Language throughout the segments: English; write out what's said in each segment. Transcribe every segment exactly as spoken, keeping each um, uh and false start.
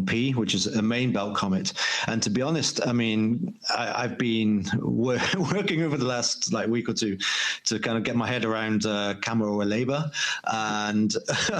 P, which is a main belt comet. And to be honest, I mean, I, I've been wor- working over the last like week or two to kind of get my head around uh, Camera Wall'Eber and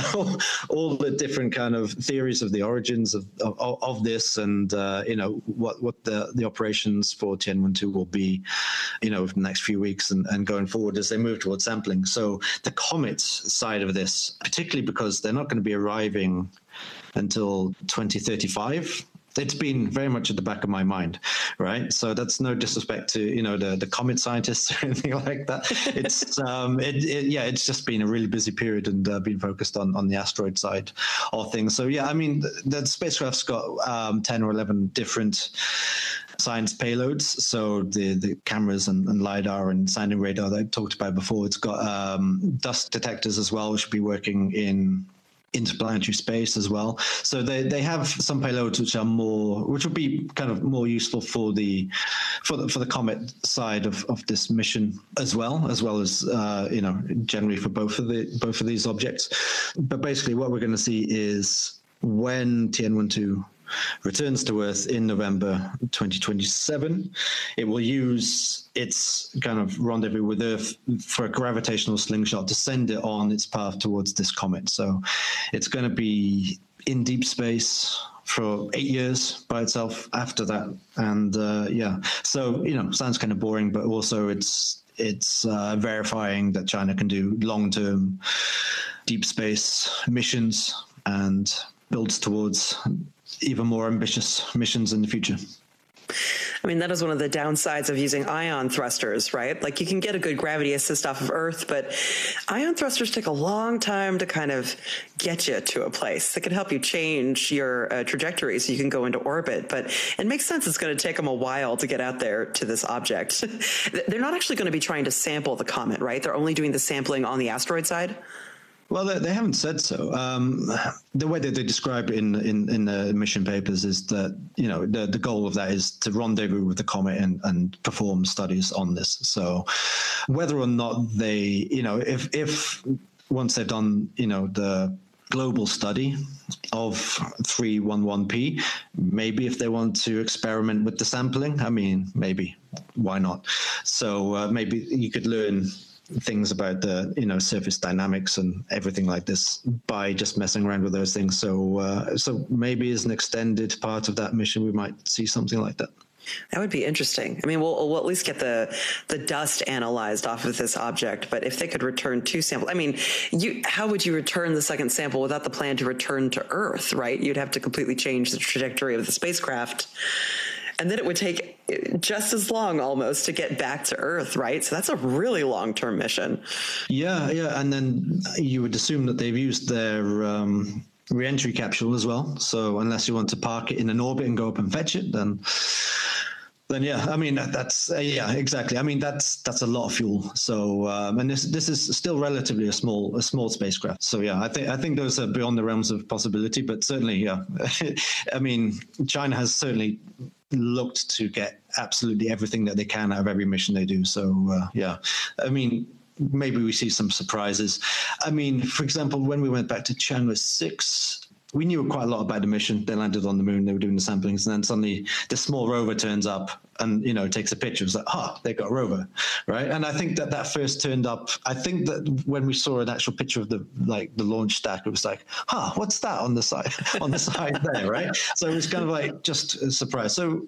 all the different kind of theories of the origins of of, of this, and uh, you know what what the the operations for Tianwen two will be, you know, for the next few weeks and, and going forward as they move towards sampling. So the comet side of this, particularly because they're not going to be arriving until twenty thirty-five. It's been very much at the back of my mind, right? So that's no disrespect to, you know, the, the comet scientists or anything like that. It's, um, it, it, yeah, it's just been a really busy period and uh, been focused on, on the asteroid side of things. So yeah, I mean, the, the spacecraft's got um, ten or eleven different science payloads. So the, the cameras and, and LiDAR and sounding radar that I talked about before, it's got um, dust detectors as well, which will be working in interplanetary space as well. So they, they have some payloads which are more, which will be kind of more useful for the for the, for the comet side of, of this mission as well, as well as uh, you know, generally for both of the both of these objects. But basically, what we're going to see is when Tianwen two returns to Earth in November twenty twenty-seven, it will use its kind of rendezvous with Earth for a gravitational slingshot to send it on its path towards this comet. So it's going to be in deep space for eight years by itself after that. And uh, yeah, so, you know, sounds kind of boring, but also it's it's uh, verifying that China can do long-term deep space missions and builds towards even more ambitious missions in the future. I mean, that is one of the downsides of using ion thrusters, right? Like, you can get a good gravity assist off of Earth, but ion thrusters take a long time to kind of get you to a place that can help you change your uh, trajectory so you can go into orbit. But it makes sense it's going to take them a while to get out there to this object. They're not actually going to be trying to sample the comet, right? They're only doing the sampling on the asteroid side? Well, they, they haven't said so. Um, the way that they describe it in, in, in the mission papers is that, you know, the, the goal of that is to rendezvous with the comet and, and perform studies on this. So whether or not they, you know, if, if once they've done, you know, the global study of three eleven P, maybe if they want to experiment with the sampling, I mean, maybe, why not? So uh, maybe you could learn things about the, you know, surface dynamics and everything like this by just messing around with those things. So, uh, so maybe as an extended part of that mission, we might see something like that. That would be interesting. I mean, we'll, we'll at least get the the dust analyzed off of this object. But if they could return two samples, I mean, you how would you return the second sample without the plan to return to Earth, right? You'd have to completely change the trajectory of the spacecraft. And then it would take just as long almost to get back to Earth, right? So that's a really long-term mission. Yeah, yeah. And then you would assume that they've used their um, re-entry capsule as well. So unless you want to park it in an orbit and go up and fetch it, then... Then yeah, I mean that's uh, yeah, exactly. I mean that's that's a lot of fuel. So um, and this this is still relatively a small a small spacecraft. So yeah, I think I think those are beyond the realms of possibility. But certainly, yeah, I mean China has certainly looked to get absolutely everything that they can out of every mission they do. So uh, yeah, I mean maybe we see some surprises. I mean, for example, when we went back to Chang'e six. We knew quite a lot about the mission. They landed on the moon. They were doing the samplings, and then suddenly the small rover turns up and, you know, takes a picture. It's like, ah, oh, they got a rover, right? And I think that that first turned up. I think that when we saw an actual picture of the like the launch stack, it was like, huh, what's that on the side on the side there, right? So it was kind of like just a surprise. So,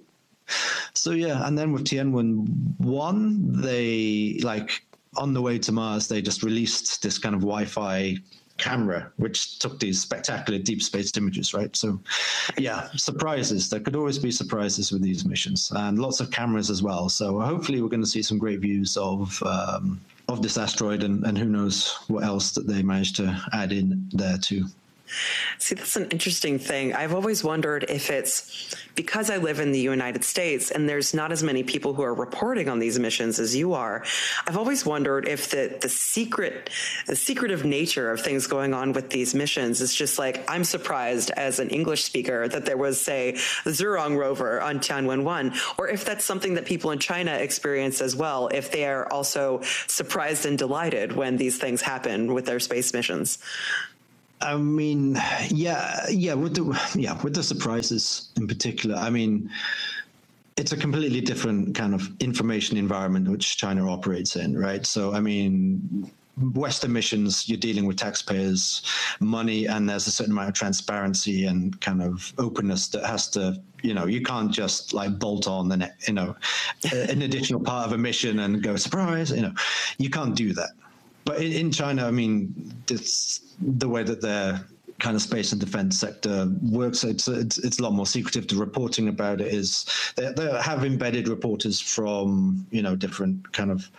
so yeah. And then with Tianwen one, they like on the way to Mars, they just released this kind of Wi-Fi camera which took these spectacular deep space images, right? So yeah, surprises. There could always be surprises with these missions, and lots of cameras as well. So hopefully we're going to see some great views of um, of this asteroid, and, and who knows what else that they managed to add in there too. See, that's an interesting thing. I've always wondered if it's because I live in the United States and there's not as many people who are reporting on these missions as you are. I've always wondered if the, the secret, the secretive nature of things going on with these missions is just like, I'm surprised as an English speaker that there was, say, the Zhurong rover on Tianwen one, or if that's something that people in China experience as well, if they are also surprised and delighted when these things happen with their space missions. I mean, yeah, yeah, with the yeah with the surprises in particular. I mean, it's a completely different kind of information environment which China operates in, right? So, I mean, Western missions, you're dealing with taxpayers' money, and there's a certain amount of transparency and kind of openness that has to, you know, you can't just like bolt on an, you know, an additional part of a mission and go surprise, you know, you can't do that. But in, in China, I mean, it's the way that their kind of space and defense sector works. It's, it's it's a lot more secretive. The reporting about it is they, they have embedded reporters from, you know, different kind of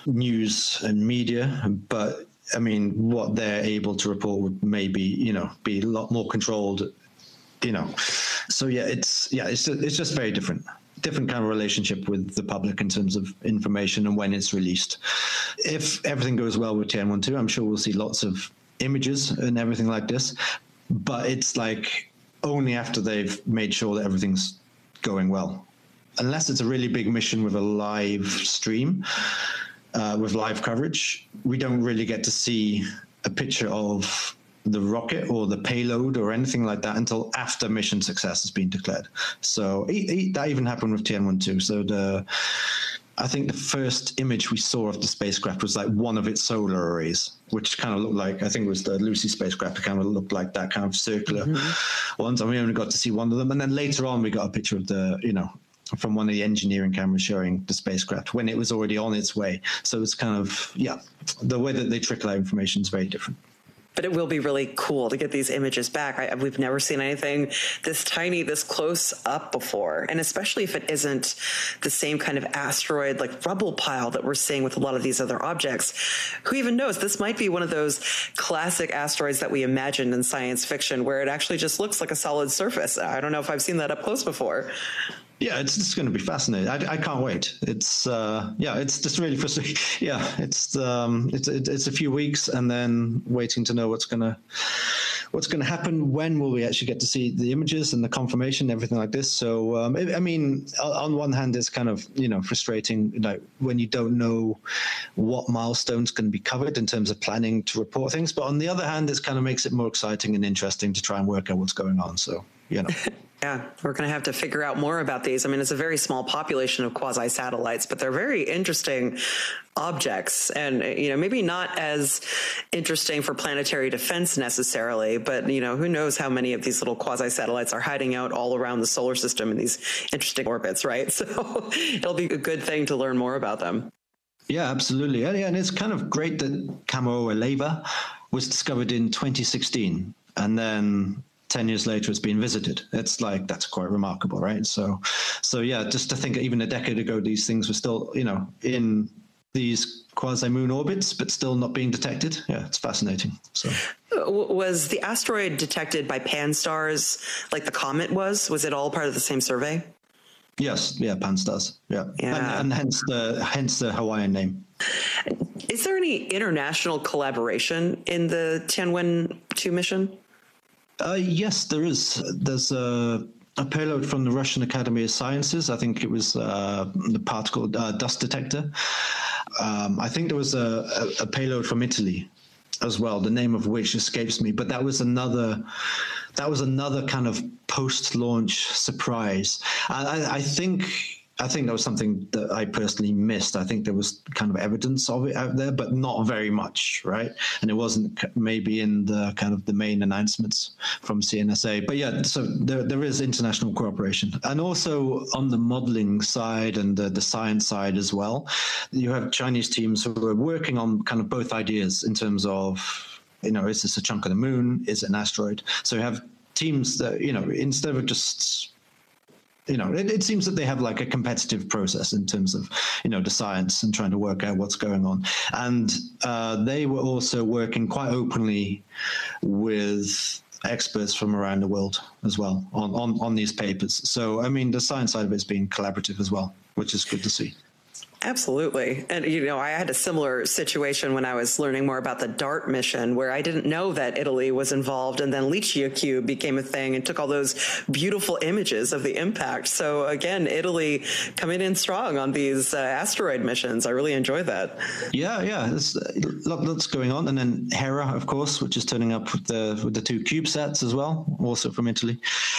news and media, but I mean, what they're able to report would maybe, you know, be a lot more controlled, you know. So yeah, it's yeah, it's it's just very different. Different kind of relationship with the public in terms of information and when it's released. If everything goes well with Tianwen-two, I'm sure we'll see lots of images and everything like this, but it's like only after they've made sure that everything's going well. Unless it's a really big mission with a live stream, uh, with live coverage, we don't really get to see a picture of the rocket or the payload or anything like that until after mission success has been declared. So that even happened with Tianwen-two. So the, I think the first image we saw of the spacecraft was like one of its solar arrays, which kind of looked like, I think it was the Lucy spacecraft. It kind of looked like that kind of circular mm-hmm. ones. And we only got to see one of them. And then later on, we got a picture of the, you know, from one of the engineering cameras showing the spacecraft when it was already on its way. So it's kind of, yeah, the way that they trickle out information is very different. But it will be really cool to get these images back. I, we've never seen anything this tiny, this close up before. And especially if it isn't the same kind of asteroid, like rubble pile that we're seeing with a lot of these other objects. Who even knows? This might be one of those classic asteroids that we imagined in science fiction where it actually just looks like a solid surface. I don't know if I've seen that up close before. Yeah, it's just going to be fascinating. I, I can't wait. It's uh, yeah, it's just really frustrating. Yeah, it's um, it's it's a few weeks, and then waiting to know what's gonna what's gonna happen. When will we actually get to see the images and the confirmation, everything like this? So um, I mean, on one hand, it's kind of, you know, frustrating, you know, when you don't know what milestones can be covered in terms of planning to report things. But on the other hand, it kind of makes it more exciting and interesting to try and work out what's going on. So, you know. Yeah, we're going to have to figure out more about these. I mean, it's a very small population of quasi-satellites, but they're very interesting objects, and, you know, maybe not as interesting for planetary defense necessarily, but, you know, who knows how many of these little quasi-satellites are hiding out all around the solar system in these interesting orbits, right? So it'll be a good thing to learn more about them. Yeah, absolutely. And, and it's kind of great that Kamoa-Leva was discovered in twenty sixteen, and then ten years later it's been visited. It's like, that's quite remarkable, right? So, so yeah, just to think even a decade ago, these things were still, you know, in these quasi-moon orbits, but still not being detected. Yeah, it's fascinating. So, was the asteroid detected by Pan-STARRS like the comet was? Was it all part of the same survey? Yes, yeah, Pan-STARRS, yeah, yeah. And, and hence the hence the Hawaiian name. Is there any international collaboration in the Tianwen-two mission? Uh, yes, there is. There's a, a payload from the Russian Academy of Sciences. I think it was uh, the particle uh, dust detector. Um, I think there was a, a, a payload from Italy as well, the name of which escapes me. But that was another, that was another kind of post-launch surprise. And I, I think. I think that was something that I personally missed. I think there was kind of evidence of it out there, but not very much, right? And it wasn't maybe in the kind of the main announcements from C N S A. But yeah, so there there is international cooperation. And also on the modeling side and the, the science side as well, you have Chinese teams who are working on kind of both ideas in terms of, you know, is this a chunk of the moon? Is it an asteroid? So you have teams that, you know, instead of just... You know, it, it seems that they have like a competitive process in terms of, you know, the science and trying to work out what's going on. And uh, they were also working quite openly with experts from around the world as well on, on, on these papers. So, I mean, the science side of it's been collaborative as well, which is good to see. Absolutely. And, you know, I had a similar situation when I was learning more about the DART mission, where I didn't know that Italy was involved. And then LiCiaQ became a thing and took all those beautiful images of the impact. So, again, Italy coming in strong on these uh, asteroid missions. I really enjoy that. Yeah, yeah. There's a lot that's going on. And then Hera, of course, which is turning up with the, with the two CubeSats as well, also from Italy.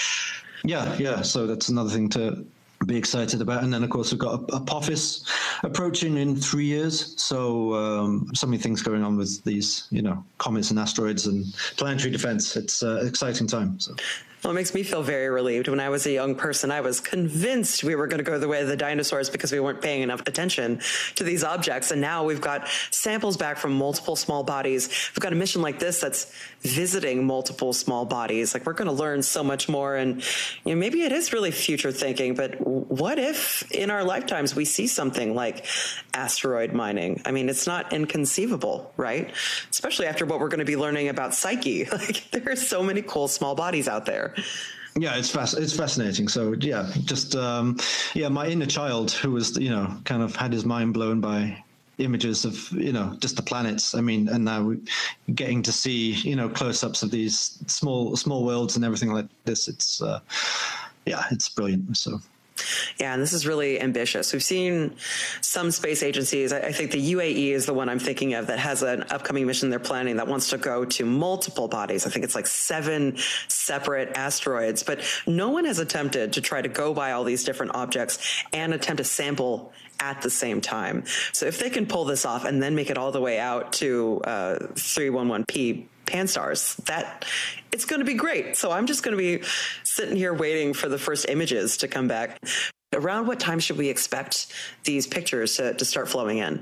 Yeah, yeah. So that's another thing to be excited about. And then, of course, we've got Apophis approaching in three years. So um, so many things going on with these, you know, comets and asteroids and planetary defense. It's uh, an exciting time. So. Well, it makes me feel very relieved. When I was a young person, I was convinced we were going to go the way of the dinosaurs because we weren't paying enough attention to these objects. And now we've got samples back from multiple small bodies. We've got a mission like this that's visiting multiple small bodies. Like, we're going to learn so much more. And you know, maybe it is really future thinking, but what if in our lifetimes we see something like asteroid mining? I mean, it's not inconceivable, right? Especially after what we're going to be learning about Psyche. Like, there are so many cool small bodies out there. Yeah, it's fast. It's fascinating. So yeah, just um, yeah, my inner child who was, you know, kind of had his mind blown by images of, you know, just the planets. I mean, and now we're getting to see, you know, close-ups of these small small worlds and everything like this. It's uh, yeah, it's brilliant. So. Yeah, and this is really ambitious. We've seen some space agencies. I think the U A E is the one I'm thinking of that has an upcoming mission they're planning that wants to go to multiple bodies. I think it's like seven separate asteroids, but no one has attempted to try to go by all these different objects and attempt to sample at the same time. So if they can pull this off and then make it all the way out to uh, three eleven P Pan-STARRS, that it's going to be great. So I'm just going to be sitting here waiting for the first images to come back. Around what time should we expect these pictures to, to start flowing in?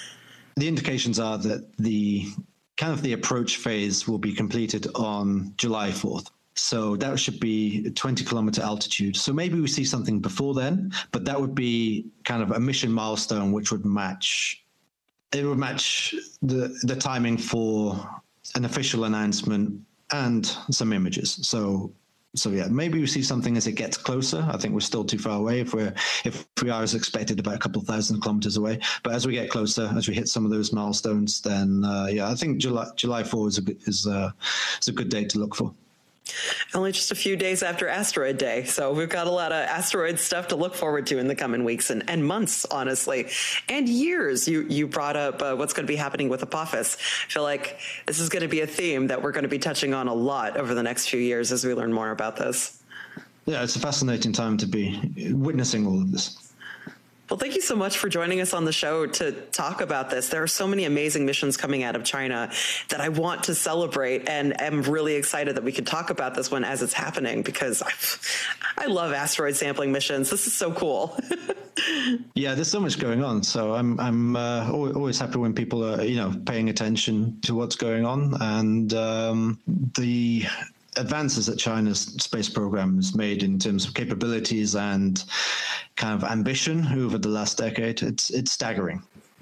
The indications are that the kind of the approach phase will be completed on July fourth. So that should be twenty kilometer altitude. So maybe we see something before then, but that would be kind of a mission milestone, which would match, it would match the, the timing for an official announcement and some images. So, so yeah, maybe we see something as it gets closer. I think we're still too far away if we're, if we are as expected about a couple of thousand kilometers away. But as we get closer, as we hit some of those milestones, then uh, yeah, I think July July fourth is a good, is a, is a good date to look for. Only just a few days after Asteroid Day. So we've got a lot of asteroid stuff to look forward to in the coming weeks and, and months, honestly, and years. You you brought up uh, what's going to be happening with Apophis. I feel like this is going to be a theme that we're going to be touching on a lot over the next few years as we learn more about this. Yeah, it's a fascinating time to be witnessing all of this. Well, thank you so much for joining us on the show to talk about this. There are so many amazing missions coming out of China that I want to celebrate, and I'm really excited that we could talk about this one as it's happening because I've, I love asteroid sampling missions. This is so cool. Yeah, there's so much going on. So I'm I'm uh, always happy when people are, you know, paying attention to what's going on, and um, the advances that China's space program has made in terms of capabilities and kind of ambition over the last decade, it's it's staggering.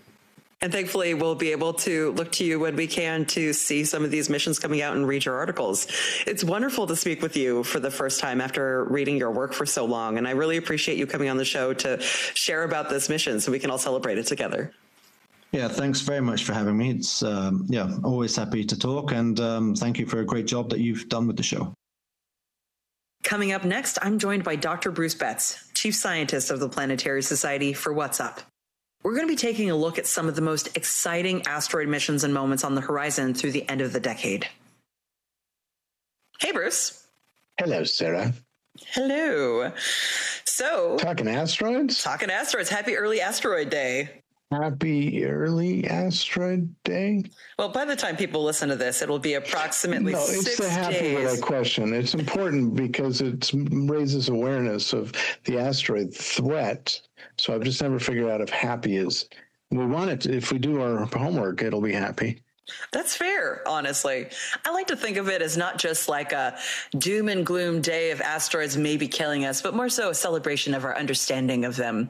And thankfully, we'll be able to look to you when we can to see some of these missions coming out and read your articles. It's wonderful to speak with you for the first time after reading your work for so long. And I really appreciate you coming on the show to share about this mission so we can all celebrate it together. Yeah, thanks very much for having me. It's, um, yeah, always happy to talk. And um, thank you for a great job that you've done with the show. Coming up next, I'm joined by Doctor Bruce Betts, Chief Scientist of the Planetary Society for What's Up. We're going to be taking a look at some of the most exciting asteroid missions and moments on the horizon through the end of the decade. Hey, Bruce. Hello, Sarah. Hello. So, talking asteroids? Talking asteroids. Happy early asteroid day. Happy early asteroid day? Well, by the time people listen to this, it'll be approximately no, it's six the happy days. With that question. It's important because it raises awareness of the asteroid threat. So I've just never figured out if happy is. We want it to, if we do our homework, it'll be happy. That's fair, honestly. I like to think of it as not just like a doom and gloom day of asteroids maybe killing us, but more so a celebration of our understanding of them.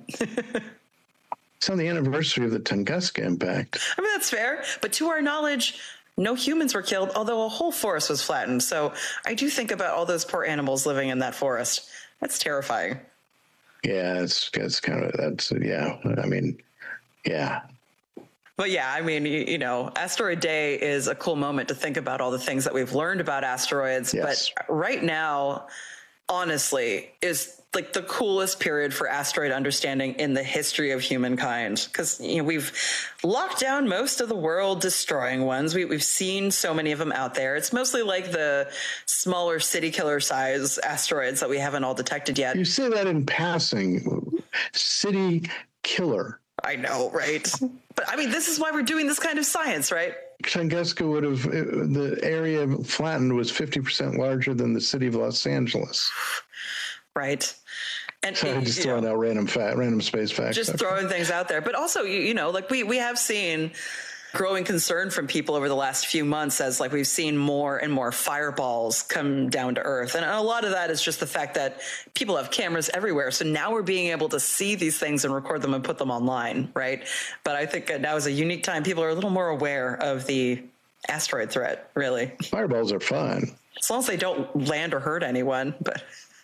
It's on the anniversary of the Tunguska impact. I mean, that's fair. But to our knowledge, no humans were killed, although a whole forest was flattened. So I do think about all those poor animals living in that forest. That's terrifying. Yeah, it's, it's kind of, that's, yeah. I mean, Yeah. But yeah, I mean, you, you know, Asteroid Day is a cool moment to think about all the things that we've learned about asteroids. Yes. But right now, honestly, is like the coolest period for asteroid understanding in the history of humankind. Because, you know, we've locked down most of the world destroying ones. We, we've seen so many of them out there. It's mostly like the smaller city killer size asteroids that we haven't all detected yet. You say that in passing. City killer. I know, right? But I mean, this is why we're doing this kind of science, right? Tunguska would have, the area flattened was fifty percent larger than the city of Los Angeles. Right. And so I'm just throwing know, out random fact, random space facts. Just throwing things out there. But also, you, you know, like we, we have seen growing concern from people over the last few months as like we've seen more and more fireballs come down to Earth. And a lot of that is just the fact that people have cameras everywhere. So now we're being able to see these things and record them and put them online, right? But I think now is a unique time. People are a little more aware of the asteroid threat, really. Fireballs are fun. As long as they don't land or hurt anyone. But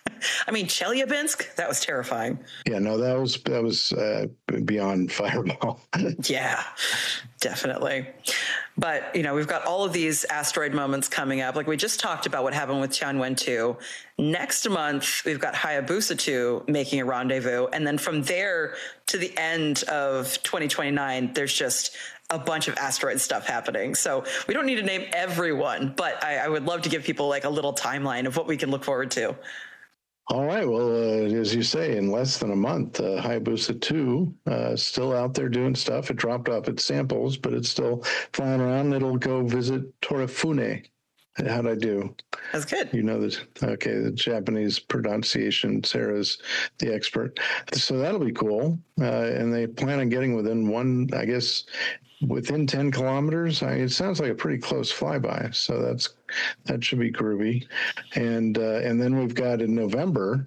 I mean, Chelyabinsk, that was terrifying. Yeah, no, that was that was uh, beyond fireball. Yeah, definitely. But, you know, we've got all of these asteroid moments coming up. Like we just talked about what happened with Tianwen two. Next month, we've got Hayabusa two making a rendezvous. And then from there to the end of twenty twenty-nine, there's just a bunch of asteroid stuff happening. So we don't need to name everyone, but I, I would love to give people like a little timeline of what we can look forward to. All right. Well, uh, as you say, in less than a month, uh, Hayabusa two uh, still out there doing stuff. It dropped off its samples, but it's still flying around. It'll go visit Torifune. How'd I do? That's good. You know this. Okay, the Japanese pronunciation. Sarah's the expert. So that'll be cool. Uh, and they plan on getting within one, I guess, within ten kilometers. I mean, it sounds like a pretty close flyby. So that's that should be groovy. And uh, and then we've got in November,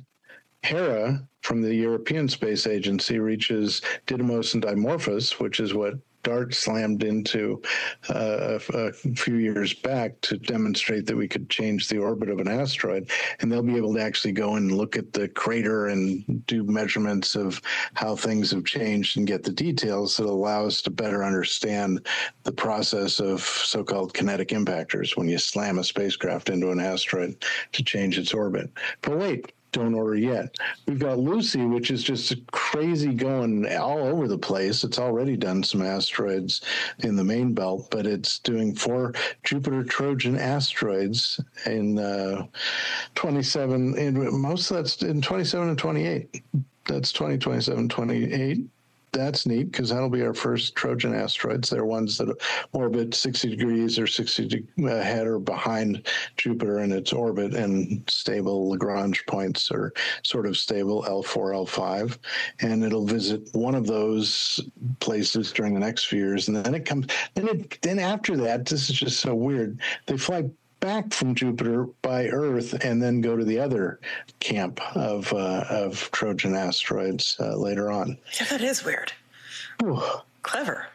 Hera from the European Space Agency reaches Didymos and Dimorphos, which is what DART slammed into uh, a, a few years back to demonstrate that we could change the orbit of an asteroid. And they'll be able to actually go and look at the crater and do measurements of how things have changed and get the details that allow us to better understand the process of so-called kinetic impactors when you slam a spacecraft into an asteroid to change its orbit. But wait. Don't order yet. We've got Lucy, which is just crazy going all over the place. It's already done some asteroids in the main belt, but it's doing four Jupiter Trojan asteroids in uh, twenty-seven. In, most of that's in twenty-seven and twenty-eight. That's twenty twenty-seven, twenty-eight. That's neat because that'll be our first Trojan asteroids. They're ones that orbit sixty degrees or sixty ahead or behind Jupiter in its orbit, and stable Lagrange points are sort of stable L four, L five. And it'll visit one of those places during the next few years. And then it comes, then it, then after that, this is just so weird. They fly back from Jupiter by Earth and then go to the other camp of uh, of Trojan asteroids uh, later on. Yeah, that is weird. Ooh. Clever.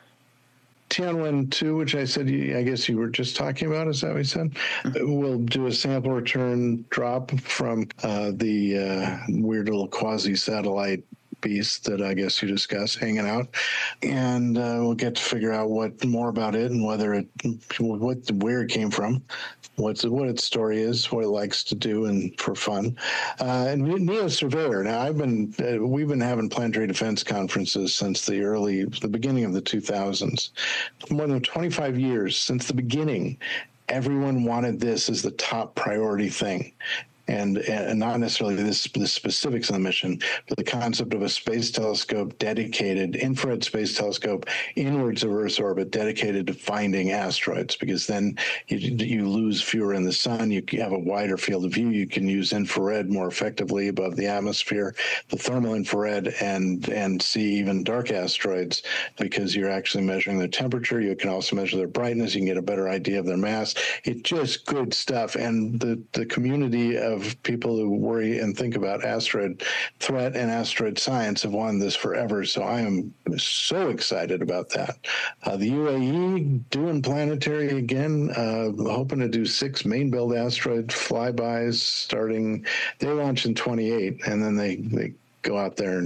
Tianwen two, which I said, I guess you were just talking about, is that what you said? Mm-hmm. We'll do a sample return drop from uh, the uh, weird little quasi-satellite beast that I guess you discussed hanging out, and uh, we'll get to figure out what more about it and whether it, what, where it came from, what's what its story is, what it likes to do, and for fun. Uh, and Neo Surveyor. Now, I've been uh, we've been having planetary defense conferences since the early, the beginning of the two thousands, more than twenty-five years since the beginning. Everyone wanted this as the top priority thing. And, and not necessarily this, the specifics of the mission, but the concept of a space telescope dedicated, infrared space telescope inwards of Earth's orbit, dedicated to finding asteroids, because then you, you lose fewer in the sun, you have a wider field of view, you can use infrared more effectively above the atmosphere, the thermal infrared, and, and see even dark asteroids, because you're actually measuring their temperature. You can also measure their brightness. You can get a better idea of their mass. It's just good stuff. And the, the community of Of people who worry and think about asteroid threat and asteroid science have wanted this forever. So I am so excited about that. Uh, the U A E doing planetary again, uh, hoping to do six main belt asteroid flybys starting. They launch in twenty-eight, and then they, they go out there and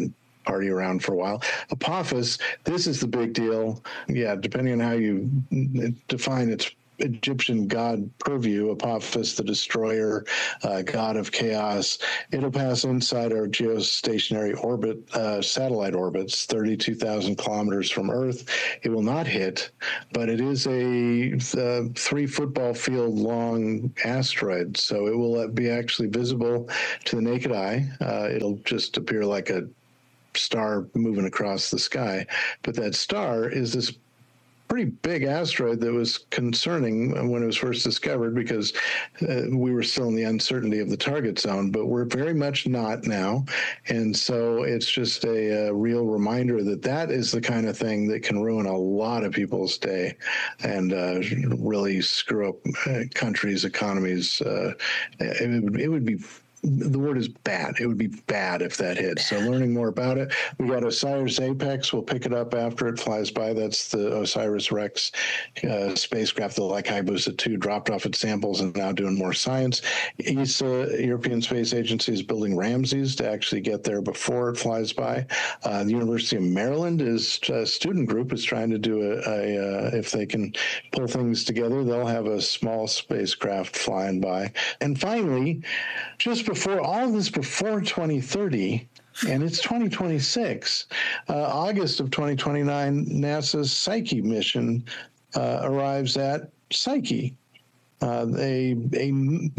party around for a while. Apophis, this is the big deal. Yeah, depending on how you define its Egyptian god purview, Apophis, the destroyer, uh, god of chaos. It'll pass inside our geostationary orbit, uh, satellite orbits, thirty-two thousand kilometers from Earth. It will not hit, but it is a, a three football field long asteroid, so it will be actually visible to the naked eye. Uh, it'll just appear like a star moving across the sky, but that star is this pretty big asteroid that was concerning when it was first discovered, because uh, we were still in the uncertainty of the target zone, but we're very much not now. And so it's just a, a real reminder that that is the kind of thing that can ruin a lot of people's day and uh, really screw up uh, countries' economies. Uh, it, would, it would be the word is bad. It would be bad if that hit. So learning more about it. We got Osiris Apex. We'll pick it up after it flies by. That's the OSIRIS-REx uh, spacecraft that, like Hayabusa two, dropped off its samples and now doing more science. E S A, European Space Agency, is building Ramses to actually get there before it flies by. Uh, the University of Maryland is a student group is trying to do a, a uh, if they can pull things together, they'll have a small spacecraft flying by. And finally, just before all this, before twenty thirty, and it's twenty twenty-six, uh, August of twenty twenty-nine, NASA's Psyche mission uh, arrives at Psyche, uh, a a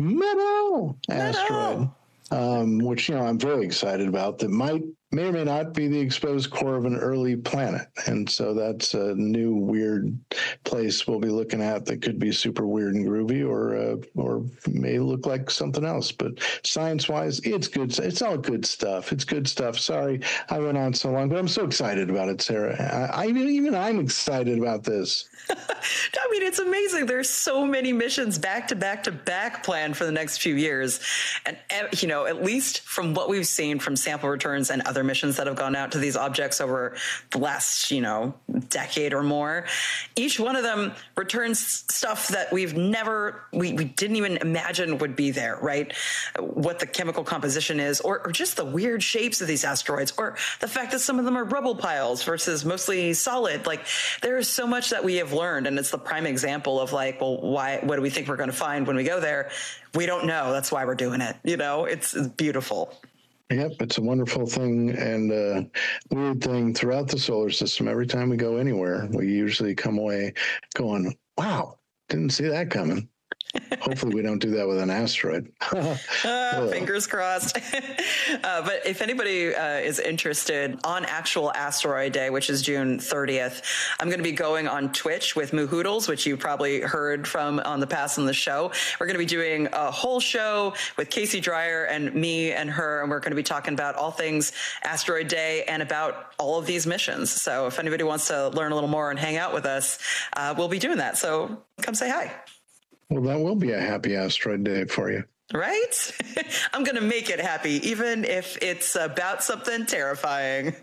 metal asteroid, um, which, you know, I'm very excited about, that might may or may not be the exposed core of an early planet. And so that's a new weird place we'll be looking at that could be super weird and groovy, or uh, or may look like something else. But science-wise, it's good. It's all good stuff. It's good stuff. Sorry I went on so long, but I'm so excited about it, Sarah. I, I even I'm excited about this. I mean, it's amazing. There's so many missions back to back to back planned for the next few years. And, you know, at least from what we've seen from sample returns and other missions that have gone out to these objects over the last, you know, decade or more, each one of them returns stuff that we've never, we, we didn't even imagine would be there, right? What the chemical composition is, or, or just the weird shapes of these asteroids, or the fact that some of them are rubble piles versus mostly solid. Like, there is so much that we have learned, and it's the prime example of, like, well, why, what do we think we're going to find when we go there? We don't know. That's why we're doing it. You know, it's, it's beautiful. Yep, it's a wonderful thing and a weird thing throughout the solar system. Every time we go anywhere, we usually come away going, wow, didn't see that coming. Hopefully we don't do that with an asteroid. uh, fingers crossed. uh, but if anybody uh, is interested, on actual asteroid day, which is June thirtieth, I'm going to be going on Twitch with Moo Hoodles, which you probably heard from on the past on the show. We're going to be doing a whole show with Casey Dreyer and me and her, and we're going to be talking about all things asteroid day and about all of these missions. So if anybody wants to learn a little more and hang out with us, uh, we'll be doing that. So come say hi. Well, that will be a happy asteroid day for you. Right? I'm going to make it happy, even if it's about something terrifying.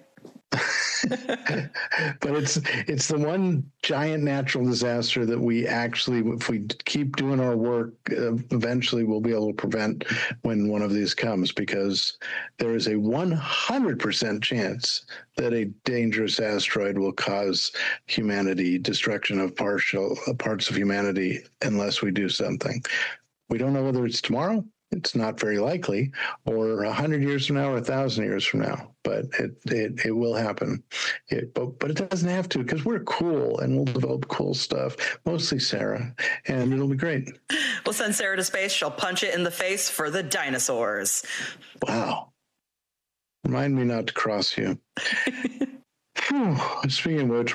But it's it's the one giant natural disaster that we actually, if we keep doing our work, uh, eventually we'll be able to prevent when one of these comes, because there is a one hundred percent chance that a dangerous asteroid will cause humanity, destruction of partial uh, parts of humanity, unless we do something. We don't know whether it's tomorrow. It's not very likely, or a hundred years from now, or a thousand years from now, but it it, it will happen. It, but but it doesn't have to, because we're cool and we'll develop cool stuff. Mostly Sarah, and it'll be great. We'll send Sarah to space. She'll punch it in the face for the dinosaurs. Wow! Remind me not to cross you. Whew. Speaking of which,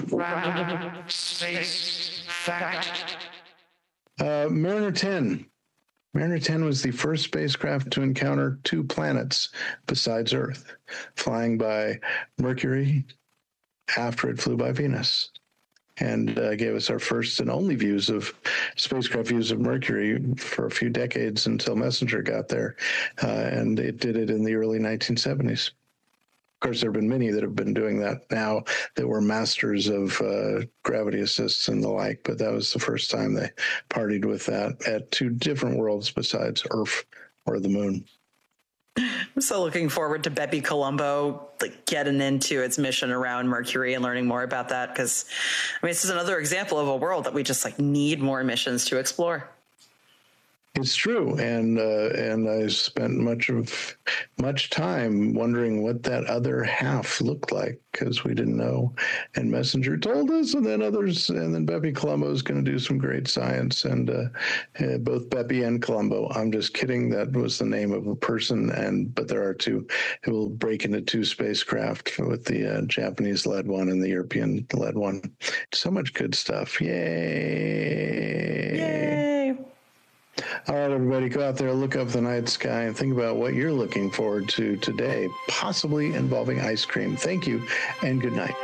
uh, Mariner ten. Mariner ten was the first spacecraft to encounter two planets besides Earth, flying by Mercury after it flew by Venus, and uh, gave us our first and only views of spacecraft views of Mercury for a few decades until Messenger got there, uh, and it did it in the early nineteen seventies. Of course, there have been many that have been doing that now that were masters of uh, gravity assists and the like, but that was the first time they partied with that at two different worlds besides Earth or the moon. I'm so looking forward to Bepi Colombo like getting into its mission around Mercury and learning more about that, because I mean, this is another example of a world that we just like need more missions to explore. It's true, and uh, and I spent much of much time wondering what that other half looked like, because we didn't know. And Messenger told us, and then others, and then Bepi Colombo is going to do some great science, and uh, uh, both Bepi and Colombo. I'm just kidding. That was the name of a person, and but there are two. It will break into two spacecraft with the uh, Japanese-led one and the European-led one. So much good stuff! Yay! Yay! All right, everybody, go out there, look up the night sky, and think about what you're looking forward to today, possibly involving ice cream. Thank you, and good night.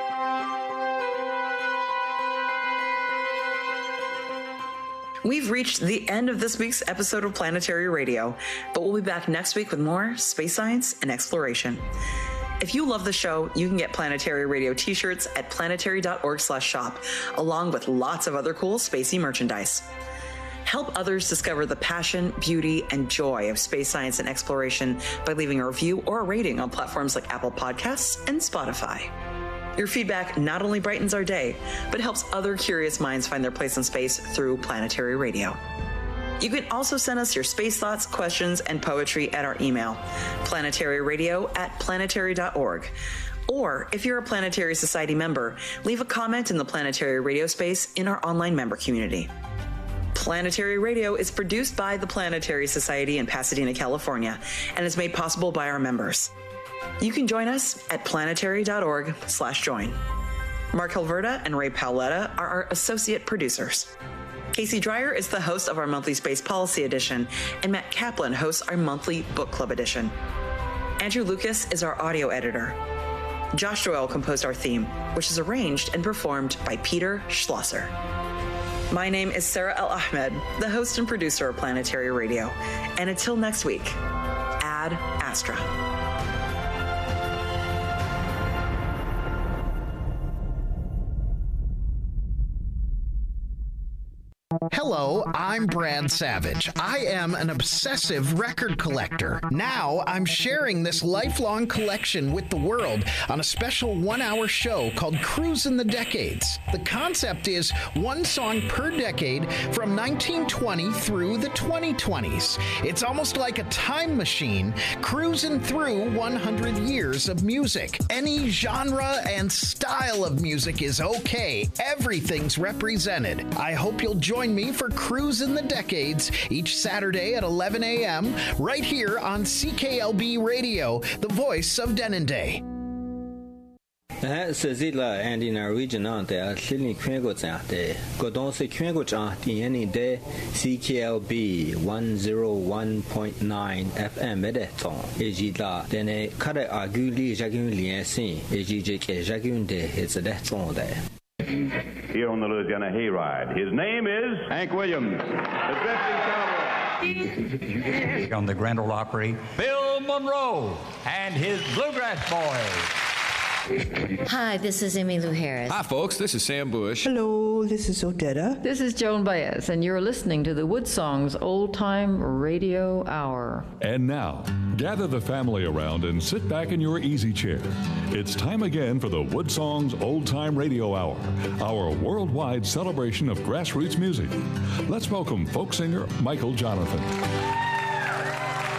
We've reached the end of this week's episode of Planetary Radio, but we'll be back next week with more space science and exploration. If you love the show, you can get Planetary Radio t-shirts at planetary.org slash shop, along with lots of other cool spacey merchandise. Help others discover the passion, beauty, and joy of space science and exploration by leaving a review or a rating on platforms like Apple Podcasts and Spotify. Your feedback not only brightens our day, but helps other curious minds find their place in space through Planetary Radio. You can also send us your space thoughts, questions, and poetry at our email, planetaryradio at planetary dot org. Or if you're a Planetary Society member, leave a comment in the Planetary Radio space in our online member community. Planetary Radio is produced by the Planetary Society in Pasadena, California, and is made possible by our members. You can join us at planetary.org slash join. Mark Hilverda and Ray Paoletta are our associate producers. Casey Dreyer is the host of our monthly Space Policy Edition, and Matt Kaplan hosts our monthly Book Club Edition. Andrew Lucas is our audio editor. Josh Doyle composed our theme, which is arranged and performed by Peter Schlosser. My name is Sarah El Ahmed, the host and producer of Planetary Radio. And until next week, Ad Astra. Hello, I'm Brad Savage. I am an obsessive record collector. Now I'm sharing this lifelong collection with the world on a special one-hour show called Cruisin' the Decades. The concept is one song per decade from nineteen twenty through the twenty twenties. It's almost like a time machine cruising through one hundred years of music. Any genre and style of music is okay. Everything's represented. I hope you'll join me for Cruisin' the Decades each Saturday at eleven a.m. right here on C K L B Radio, the voice of Denendeh. Sazila and in Norwegian on the Sydney Quengo Zate, Godon se Quengo Jan, the any day, C K L B one oh one point nine F M Medeton, Ejida, then a Kare Aguli Jagun Liensin, Ejik Jagun de his death on there. Here on the Louisiana Hayride. His name is Hank Williams, the drifting cowboy. On the Grand Ole Opry, Bill Monroe and his Bluegrass Boys. Hi, this is Emmylou Harris. Hi, folks. This is Sam Bush. Hello, this is Odetta. This is Joan Baez, and you're listening to the Woodsongs Old Time Radio Hour. And now, gather the family around and sit back in your easy chair. It's time again for the Woodsongs Old Time Radio Hour, our worldwide celebration of grassroots music. Let's welcome folk singer Michael Jonathan.